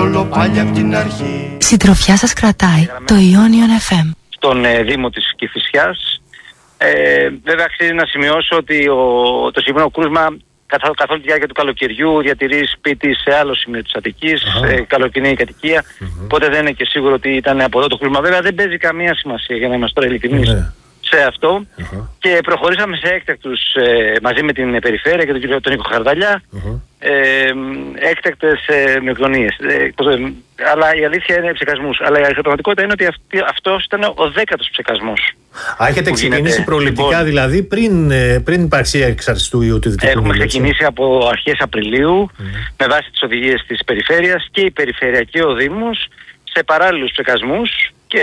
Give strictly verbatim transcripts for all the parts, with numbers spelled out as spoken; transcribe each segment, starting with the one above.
όλο πάλι απ' την αρχή. Συντροφιά σας κρατάει το Ionian εφ εμ. Στον ε, Δήμο της Κηφισιάς. Ε, βέβαια αξίζει να σημειώσω ότι ο, το συγκεκριμένο κρούσμα καθ' καθ' όλη τη διάρκεια του καλοκαιριού διατηρεί σπίτι σε άλλο σημείο της Αττικής, ε, καλοκαιρινή κατοικία, mm-hmm. οπότε δεν είναι και σίγουρο ότι ήταν από εδώ το κρούσμα. Βέβαια δεν παίζει καμία σημασία, για να είμαστε τώρα ειλικρινείς, mm-hmm. σε αυτό uh-huh. και προχωρήσαμε σε έκτακτους ε, μαζί με την περιφέρεια και τον κύριο τον Νίκο Χαρδαλιά uh-huh. ε, έκτακτες ε, μειοκτονίες. Ε, αλλά η αλήθεια είναι ψεκασμούς. Αλλά η πραγματικότητα είναι ότι αυτή, αυτός ήταν ο δέκατος ψεκασμός. Α, έχετε ξεκινήσει προληπτικά λοιπόν, δηλαδή πριν, πριν υπάρξει η έξαρση του ιού του Δυτικού Νείλου? Έχουμε ξεκινήσει από αρχές Απριλίου mm. με βάση τις οδηγίες της περιφέρειας και η περιφέρεια και ο Δήμος σε παράλληλους ψεκασμούς και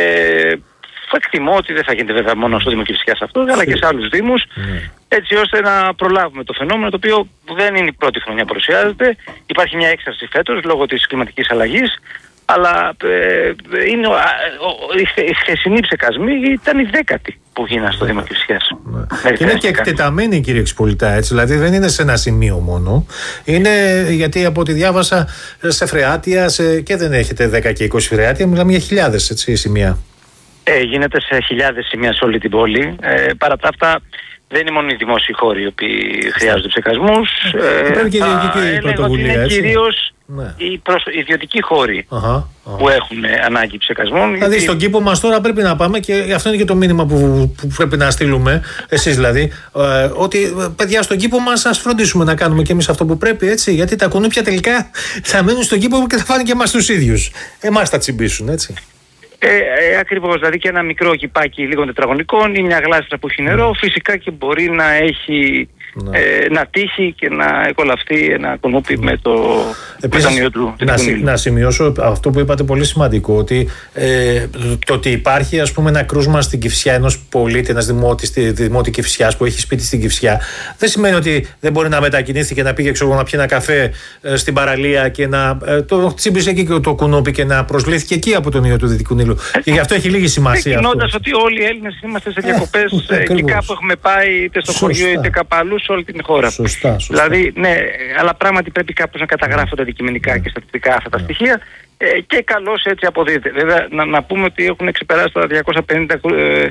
εκτιμώ ότι δεν θα γίνεται βέβαια μόνο στο Δήμο Κηφισιάς αυτό, αλλά και σε άλλους δήμους, mm. έτσι ώστε να προλάβουμε το φαινόμενο, το οποίο δεν είναι η πρώτη χρονιά που παρουσιάζεται. Υπάρχει μια έξαρση φέτος λόγω της κλιματικής αλλαγής, αλλά ε, είναι, ο, ο, οι χθεσινοί ψεκασμοί ήταν οι δέκατοι που γίνανε στο Δήμο Κηφισιάς. Ναι. Και είναι και εκτεταμένοι, κύριε Εξυπολιτά, έτσι, δηλαδή δεν είναι σε ένα σημείο μόνο. Είναι γιατί από ό,τι διάβασα σε φρεάτια σε, και δεν έχετε δέκα και είκοσι φρεάτια, μιλάμε για χιλιάδες έτσι, σημεία. Ε, γίνεται σε χιλιάδες σημεία σε όλη την πόλη. Ε, παρά τα αυτά, δεν είναι μόνο οι δημόσιοι χώροι οι οποίοι χρειάζονται ψεκασμούς. Υπάρχει και ιδιωτική πρωτοβουλία. Είναι κυρίως ναι. οι προσ... ιδιωτικοί χώροι αχα, αχα. που έχουν ανάγκη ψεκασμών. Δηλαδή, γιατί... στον κήπο μας τώρα πρέπει να πάμε, και αυτό είναι και το μήνυμα που, που πρέπει να στείλουμε, εσείς δηλαδή, ε, ότι παιδιά στον κήπο μας ας φροντίσουμε να κάνουμε και εμείς αυτό που πρέπει, έτσι. Γιατί τα κουνούπια τελικά θα μένουν στον κήπο και θα φάνε και εμάς τους ίδιους. Εμάς θα τσιμπήσουν, έτσι. Ε, ε, ακριβώς, δηλαδή και ένα μικρό κυπάκι λίγων τετραγωνικών ή μια γλάστρα που έχει νερό, mm. φυσικά και μπορεί να έχει ναι. ε, να τύχει και να εκολαφθεί ένα κουνούπι ναι. με το μετανιό του. Να, να σημειώσω αυτό που είπατε πολύ σημαντικό, ότι ε, το ότι υπάρχει ας πούμε ένα κρούσμα στην Κηφισιά ενός πολίτη, ένας δημότης στη δημότη Κηφισιάς που έχει σπίτι στην Κηφισιά, δεν σημαίνει ότι δεν μπορεί να μετακινήσει και να πήγε ξέρω, να πιει ένα καφέ ε, στην παραλία και να ε, το τσίμπησε εκεί και το κουνούπι και να προσβλήθηκε εκεί από τον ιό του Δυτικού Νείλου. Και γι' αυτό έχει λίγη σημασία. Ξεκινώντας ότι όλοι οι Έλληνες είμαστε σε διακοπές ε, και κάπου έχουμε πάει είτε στο σωστά. χωριό είτε κάπου αλλού σε όλη την χώρα. Σωστά, σωστά. Δηλαδή, ναι, αλλά πράγματι πρέπει κάπως να καταγράφονται αντικειμενικά και στατιστικά αυτά τα στοιχεία ε, και καλώς έτσι αποδίδεται. Βέβαια, να, να πούμε ότι έχουν ξεπεράσει τα διακόσια πενήντα ε,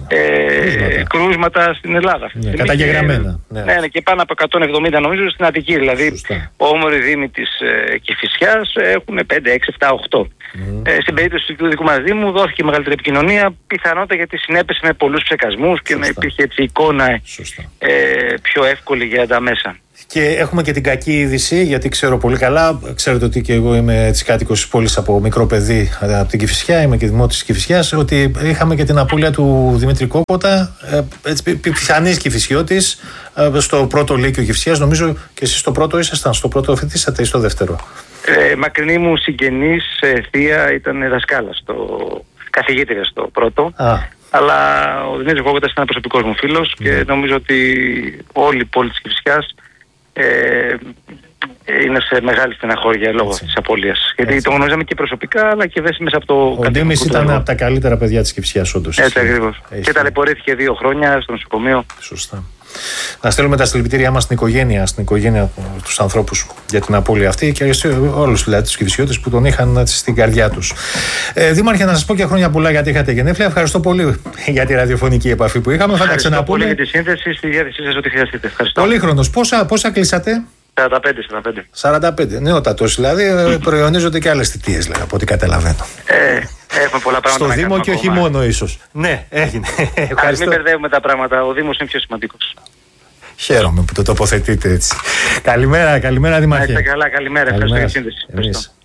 ε, κρούσματα στην Ελλάδα. Ναι, καταγεγραμμένα. Ναι. Ναι, ναι, και πάνω από εκατόν εβδομήντα νομίζω στην Αττική. Δηλαδή, όμοροι δήμοι της ε, Κηφισιάς έχουν πέντε, έξι, επτά, οκτώ. Mm. Ε, στην περίπτωση του δικού μας Δήμου δόθηκε μεγαλύτερη επικοινωνία, πιθανότατα γιατί συνέπεσε με πολλούς ψεκασμούς και να υπήρχε έτσι εικόνα ε, πιο εύκολη για τα μέσα. Και έχουμε και την κακή είδηση, γιατί ξέρω πολύ καλά, ξέρετε ότι και εγώ είμαι έτσι κάτοικος της πόλης από μικρό παιδί από την Κηφισιά, είμαι και δημότης της Κηφισιάς, ότι είχαμε και την απώλεια του Δημήτρη Κόκοτα, πιθανής Κηφισιώτης, στο πρώτο Λύκειο Κηφισιάς. Νομίζω και εσείς στο πρώτο ήσασταν, στο πρώτο φοιτήσατε ή στο δεύτερο? Ε, μακρινή μου συγγενής ε, θεία ήταν δασκάλα, στο, καθηγήτρια στο πρώτο. Α. Αλλά ο Δημήτρης Κόκοτας ήταν προσωπικός μου φίλος mm. και νομίζω ότι όλη η πόλη της Κηφισιάς ε, είναι σε μεγάλη στεναχώρια λόγω της απώλειας. Γιατί έτσι. Το γνωρίζαμε και προσωπικά, αλλά και μέσα από το... Ο Ντίμης ήταν λόγο. από τα καλύτερα παιδιά της Κηφισιάς, όντως. Έτσι ακριβώς. Και ταλαιπωρήθηκε δύο χρόνια στο νοσοκομείο. Σωστά. Να στέλνουμε τα συλληπιτήριά μας στην οικογένεια, στην οικογένεια, τους ανθρώπους για την απώλεια αυτή και όλους δηλαδή τους Κηφισιώτες που τον είχαν έτσι, στην καρδιά τους. Ε, Δήμαρχε, να σας πω και χρόνια πολλά γιατί είχατε γενέθλια. Ευχαριστώ πολύ για τη ραδιοφωνική επαφή που είχαμε. Ευχαριστώ θα τα πολύ για τη σύνδεση, στη διάθεσή σας ό,τι χρειαστείτε. Ευχαριστώ. Πολύχρονος. Πόσα, πόσα κλείσατε? σαράντα πέντε, σαράντα πέντε. σαράντα πέντε, νεότατος δηλαδή, προϊονίζονται και άλλες θητείες, δηλαδή, από ό,τι καταλαβαίνω. Ε, έχουμε πολλά πράγματα. Στο να Δήμο και όχι μόνο, ίσως. Ναι, έγινε. Ας μην μπερδεύουμε τα πράγματα. Ο Δήμος είναι πιο σημαντικός. Χαίρομαι που το τοποθετείτε έτσι. Καλημέρα, καλημέρα Δήμαρχε. Να είστε καλά, καλημέρα. Ευχαριστώ για τη σύνδεση.